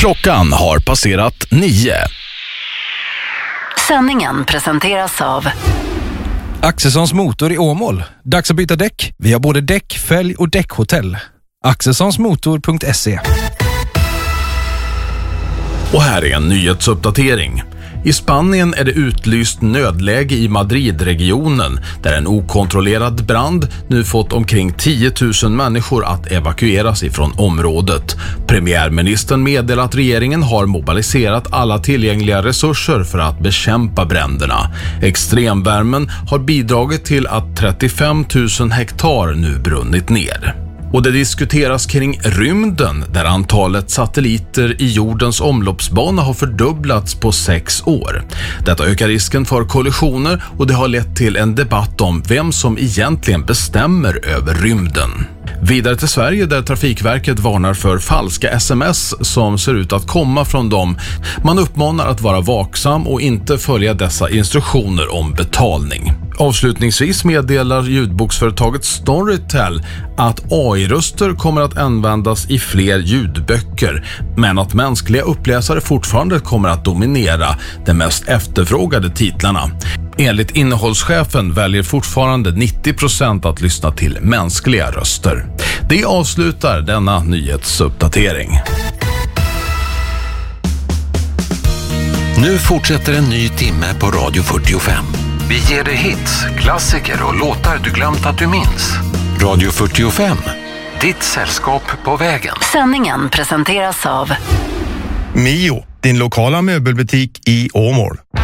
Klockan har passerat 9. Sändningen presenteras av Axelssons motor i Åmål. Dags att byta däck. Vi har både däck, fälg och däckhotell. Axelssonsmotor.se. Och här är en nyhetsuppdatering. I Spanien är det utlyst nödläge i Madridregionen där en okontrollerad brand nu fått omkring 10 000 människor att evakueras ifrån området. Premiärministern meddelar att regeringen har mobiliserat alla tillgängliga resurser för att bekämpa bränderna. Extremvärmen har bidragit till att 35 000 hektar nu brunnit ner. Och det diskuteras kring rymden där antalet satelliter i jordens omloppsbana har fördubblats på 6 år. Detta ökar risken för kollisioner och det har lett till en debatt om vem som egentligen bestämmer över rymden. Vidare till Sverige där Trafikverket varnar för falska sms som ser ut att komma från dem. Man uppmanar att vara vaksam och inte följa dessa instruktioner om betalning. Avslutningsvis meddelar ljudboksföretaget Storytel att AI-röster kommer att användas i fler ljudböcker, men att mänskliga uppläsare fortfarande kommer att dominera de mest efterfrågade titlarna. Enligt innehållschefen väljer fortfarande 90% att lyssna till mänskliga röster. Det avslutar denna nyhetsuppdatering. Nu fortsätter en ny timme på Radio 45. Vi ger dig hits, klassiker och låtar du glömt att du minns. Radio 45, ditt sällskap på vägen. Sändningen presenteras av Mio, din lokala möbelbutik i Åmål.